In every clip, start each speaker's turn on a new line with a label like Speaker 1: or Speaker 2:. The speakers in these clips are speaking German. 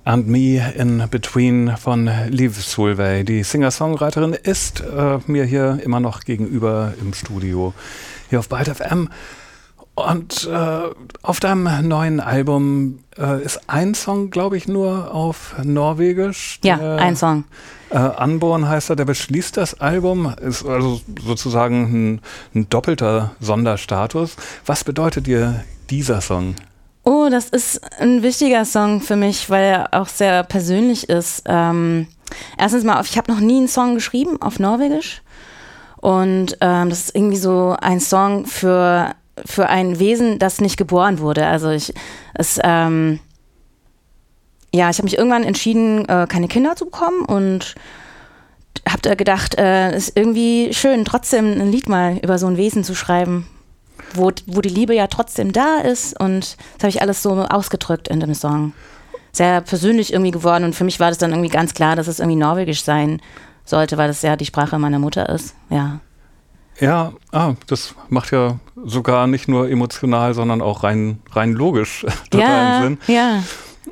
Speaker 1: and Me in Between von Liv Solveig. Die Singer-Songwriterin ist mir hier immer noch gegenüber im Studio, hier auf Byte FM. Und auf deinem neuen Album ist ein Song, glaube ich, nur auf Norwegisch.
Speaker 2: Ja, ein Song.
Speaker 1: Unborn heißt er, der beschließt das Album, ist also sozusagen ein doppelter Sonderstatus. Was bedeutet dir dieser Song?
Speaker 2: Oh, das ist ein wichtiger Song für mich, weil er auch sehr persönlich ist. Erstens mal, ich habe noch nie einen Song geschrieben auf Norwegisch. Und das ist irgendwie so ein Song für ein Wesen, das nicht geboren wurde. Also ich habe mich irgendwann entschieden, keine Kinder zu bekommen und habe da gedacht, es ist irgendwie schön, trotzdem ein Lied mal über so ein Wesen zu schreiben, wo die Liebe ja trotzdem da ist, und das habe ich alles so ausgedrückt in dem Song. Sehr persönlich irgendwie geworden, und für mich war das dann irgendwie ganz klar, dass es irgendwie Norwegisch sein sollte, weil das ja die Sprache meiner Mutter ist, ja.
Speaker 1: Ja, das macht ja sogar nicht nur emotional, sondern auch rein logisch totalen Sinn.
Speaker 2: Ja.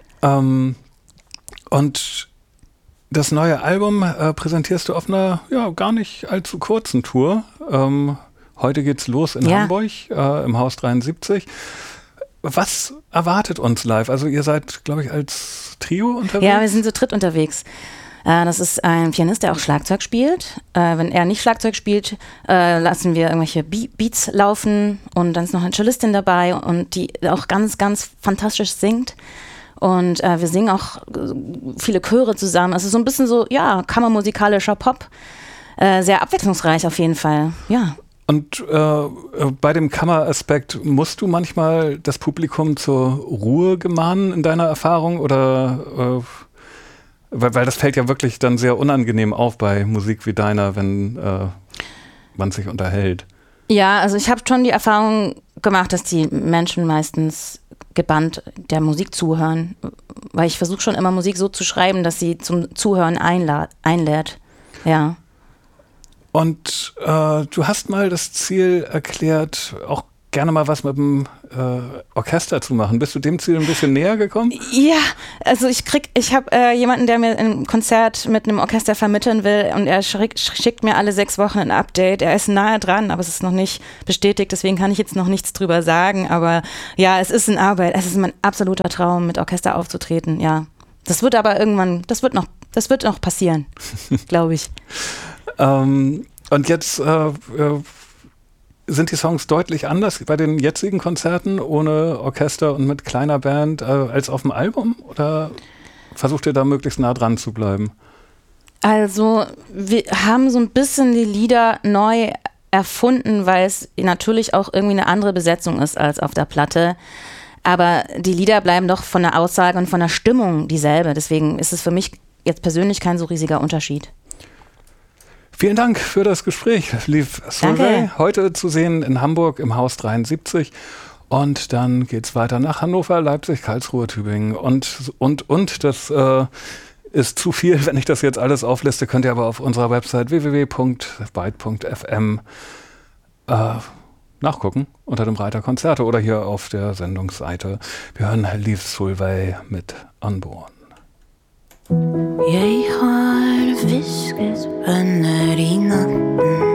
Speaker 1: Und das neue Album präsentierst du auf einer gar nicht allzu kurzen Tour. Heute geht's los in Hamburg, im Haus 73. Was erwartet uns live? Also ihr seid, glaube ich, als Trio unterwegs?
Speaker 2: Ja, wir sind zu dritt unterwegs. Das ist ein Pianist, der auch Schlagzeug spielt. Wenn er nicht Schlagzeug spielt, lassen wir irgendwelche Beats laufen, und dann ist noch eine Cellistin dabei, und die auch ganz, ganz fantastisch singt. Und wir singen auch viele Chöre zusammen. Also so ein bisschen so, kammermusikalischer Pop. Sehr abwechslungsreich auf jeden Fall, ja.
Speaker 1: Und bei dem Kammeraspekt musst du manchmal das Publikum zur Ruhe gemahnen in deiner Erfahrung, oder weil das fällt ja wirklich dann sehr unangenehm auf bei Musik wie deiner, wenn man sich unterhält.
Speaker 2: Ja, also ich habe schon die Erfahrung gemacht, dass die Menschen meistens gebannt der Musik zuhören, weil ich versuche schon immer Musik so zu schreiben, dass sie zum Zuhören einlädt. Ja.
Speaker 1: Und du hast mal das Ziel erklärt, auch gerne mal was mit dem Orchester zu machen. Bist du dem Ziel ein bisschen näher gekommen?
Speaker 2: Ja, also ich habe jemanden, der mir ein Konzert mit einem Orchester vermitteln will, und er schickt mir alle 6 Wochen ein Update. Er ist nahe dran, aber es ist noch nicht bestätigt, deswegen kann ich jetzt noch nichts drüber sagen. Aber ja, es ist in Arbeit. Es ist mein absoluter Traum, mit Orchester aufzutreten, ja. Das wird aber irgendwann, das wird noch passieren, glaube ich. Und
Speaker 1: jetzt sind die Songs deutlich anders bei den jetzigen Konzerten ohne Orchester und mit kleiner Band als auf dem Album? Oder versucht ihr da möglichst nah dran zu bleiben?
Speaker 2: Also wir haben so ein bisschen die Lieder neu erfunden, weil es natürlich auch irgendwie eine andere Besetzung ist als auf der Platte. Aber die Lieder bleiben doch von der Aussage und von der Stimmung dieselbe. Deswegen ist es für mich jetzt persönlich kein so riesiger Unterschied.
Speaker 1: Vielen Dank für das Gespräch, Liv Solveig. Heute zu sehen in Hamburg im Haus 73. Und dann geht's weiter nach Hannover, Leipzig, Karlsruhe, Tübingen und das ist zu viel, wenn ich das jetzt alles aufliste. Könnt ihr aber auf unserer Website www.byte.fm nachgucken unter dem Reiter Konzerte oder hier auf der Sendungsseite. Wir hören Liv Solveig mit Unborn.
Speaker 3: Jeg har fisket bønner i natten.